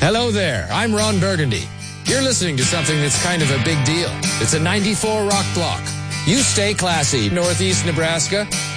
Hello there, I'm Ron Burgundy. You're listening to something that's kind of a big deal. It's a 94 rock block. You stay classy, Northeast Nebraska.